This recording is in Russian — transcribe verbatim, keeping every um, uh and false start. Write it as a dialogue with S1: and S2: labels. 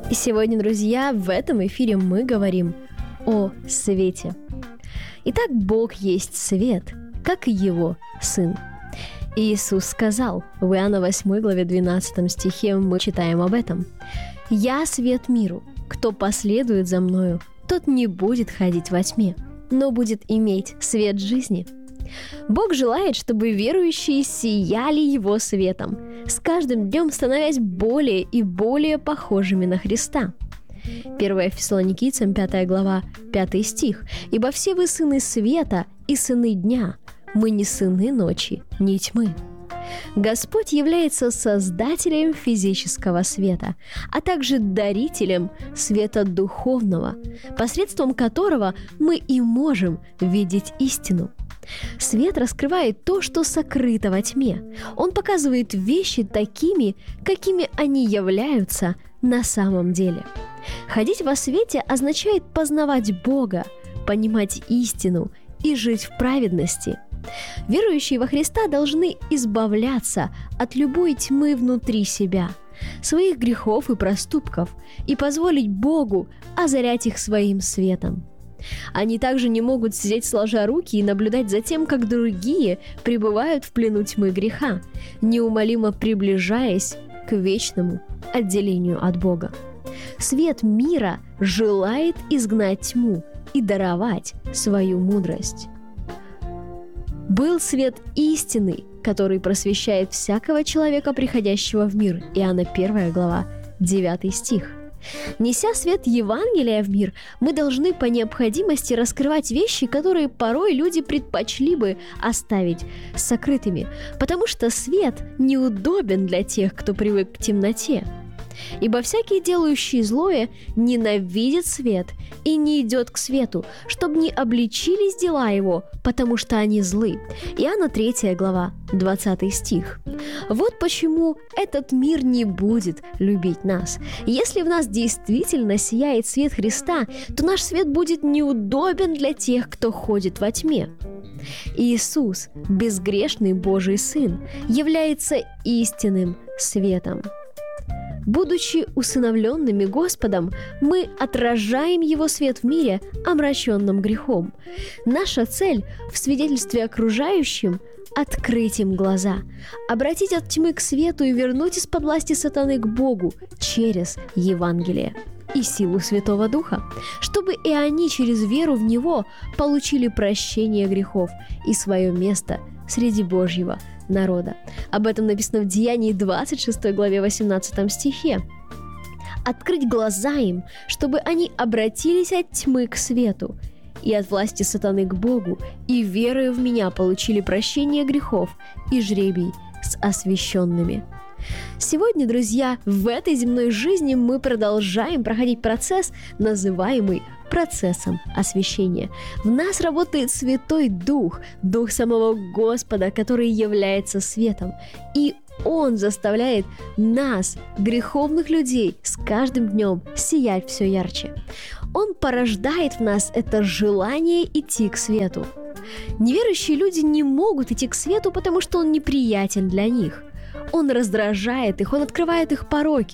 S1: И сегодня, друзья, в этом эфире мы говорим о свете. Итак, Бог есть свет, как и Его Сын. И Иисус сказал, в Иоанна восьмой главе двенадцатом стихе мы читаем об этом: «Я свет миру, кто последует за Мною, тот не будет ходить во тьме, но будет иметь свет жизни». Бог желает, чтобы верующие сияли Его светом, с каждым днем становясь более и более похожими на Христа. первое Фессалоникийцам пятая глава, пятый стих. «Ибо все вы сыны света и сыны дня, мы не сыны ночи, ни тьмы». Господь является создателем физического света, а также дарителем света духовного, посредством которого мы и можем видеть истину. Свет раскрывает то, что сокрыто во тьме. Он показывает вещи такими, какими они являются на самом деле. Ходить во свете означает познавать Бога, понимать истину и жить в праведности. Верующие во Христа должны избавляться от любой тьмы внутри себя, своих грехов и проступков, и позволить Богу озарять их своим светом. Они также не могут сидеть сложа руки и наблюдать за тем, как другие пребывают в плену тьмы греха, неумолимо приближаясь к вечному отделению от Бога. Свет мира желает изгнать тьму и даровать свою мудрость. «Был свет истины, который просвещает всякого человека, приходящего в мир». Иоанна первая глава, девятый стих. Неся свет Евангелия в мир, мы должны по необходимости раскрывать вещи, которые порой люди предпочли бы оставить сокрытыми, потому что свет неудобен для тех, кто привык к темноте. Ибо всякий, делающий злое, ненавидит свет и не идет к свету, чтобы не обличились дела его, потому что они злы. Иоанна третья глава, двадцатый стих. Вот почему этот мир не будет любить нас. Если в нас действительно сияет свет Христа, то наш свет будет неудобен для тех, кто ходит во тьме. Иисус, безгрешный Божий Сын, является истинным светом. Будучи усыновленными Господом, мы отражаем Его свет в мире, омраченном грехом. Наша цель в свидетельстве окружающим – открыть им глаза, обратить от тьмы к свету и вернуть из-под власти сатаны к Богу через Евангелие и силу Святого Духа, чтобы и они через веру в Него получили прощение грехов и свое место среди Божьего народа. Об этом написано в Деянии двадцать шестой главе восемнадцатом стихе. «Открыть глаза им, чтобы они обратились от тьмы к свету и от власти сатаны к Богу, и верою в Меня получили прощение грехов и жребий с освященными». Сегодня, друзья, в этой земной жизни мы продолжаем проходить процесс, называемый процессом освящения. В нас работает Святой Дух, Дух самого Господа, который является светом. И Он заставляет нас, греховных людей, с каждым днем сиять все ярче. Он порождает в нас это желание идти к свету. Неверующие люди не могут идти к свету, потому что он неприятен для них. Он раздражает их, он открывает их пороки,